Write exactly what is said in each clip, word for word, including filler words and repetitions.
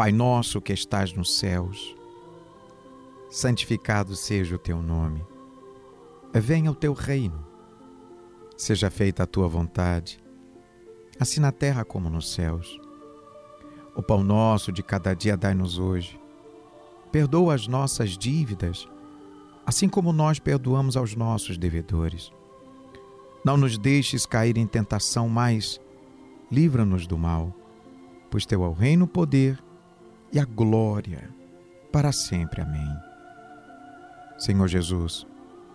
Pai nosso que estás nos céus, santificado seja o teu nome. Venha o teu reino. Seja feita a tua vontade, assim na terra como nos céus. O pão nosso de cada dia dai-nos hoje. Perdoa as nossas dívidas, assim como nós perdoamos aos nossos devedores. Não nos deixes cair em tentação, mas livra-nos do mal, pois teu é o reino, o poder e a glória para sempre. Amém. Senhor Jesus,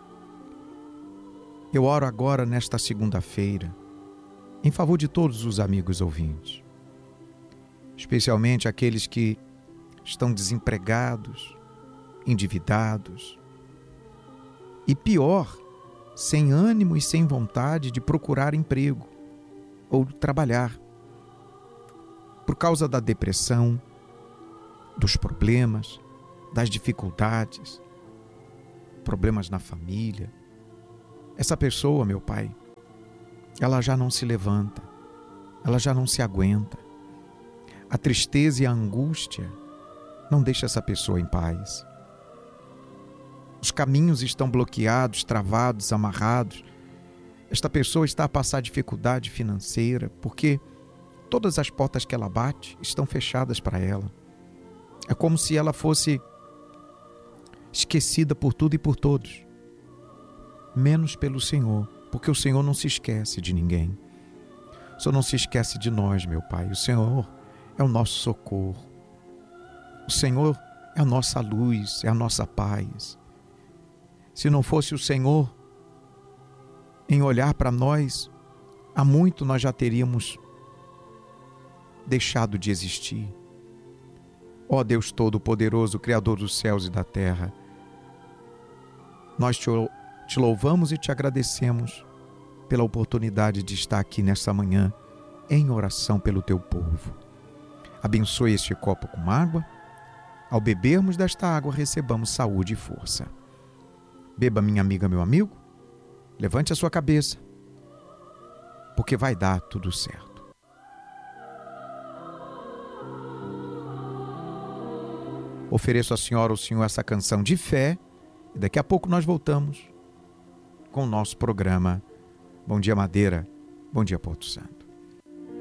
eu oro agora nesta segunda-feira em favor de todos os amigos ouvintes, especialmente aqueles que estão desempregados, endividados e, pior, sem ânimo e sem vontade de procurar emprego ou trabalhar, por causa da depressão, dos problemas, das dificuldades, problemas na família. Essa pessoa, meu Pai, ela já não se levanta, ela já não se aguenta. A tristeza e a angústia não deixam essa pessoa em paz. Os caminhos estão bloqueados, travados, amarrados. Esta pessoa está a passar dificuldade financeira porque todas as portas que ela bate estão fechadas para ela. É como se ela fosse esquecida por tudo e por todos, menos pelo Senhor, porque o Senhor não se esquece de ninguém. O Senhor não se esquece de nós, meu Pai. O Senhor é o nosso socorro. O Senhor é a nossa luz, é a nossa paz. Se não fosse o Senhor em olhar para nós, há muito nós já teríamos deixado de existir. Ó Deus Todo-Poderoso, Criador dos céus e da terra, nós te, te louvamos e te agradecemos pela oportunidade de estar aqui nessa manhã em oração pelo teu povo. Abençoe este copo com água. Ao bebermos desta água, recebamos saúde e força. Beba, minha amiga, meu amigo. Levante a sua cabeça, porque vai dar tudo certo. Ofereço à senhora, ao senhor, essa canção de fé. E daqui a pouco nós voltamos com o nosso programa Bom Dia Madeira, Bom Dia Porto Santo.